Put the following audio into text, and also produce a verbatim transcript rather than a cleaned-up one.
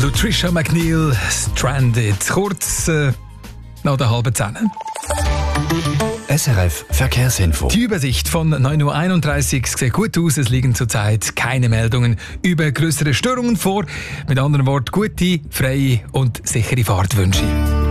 Trisha McNeil, Stranded. Kurz äh, nach der halben Zehn. S R F Verkehrsinfo. Die Übersicht von neun Uhr einunddreißig sieht gut aus. Es liegen zurzeit keine Meldungen über größere Störungen vor. Mit anderen Worten, gute, freie und sichere Fahrt wünsche ich.